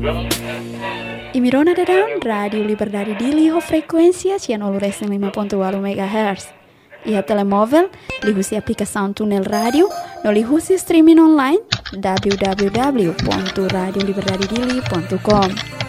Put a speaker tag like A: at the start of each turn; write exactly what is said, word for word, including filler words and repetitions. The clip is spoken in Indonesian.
A: Imirona dadang Radio Liberdade Dili ho frekuensia cianolo resem lima ponto walu megahertz. Ia telemóvel, lihusi aplicação Tunel Radio, no lihusi streaming online w w w ponto radio liberdade dili ponto com.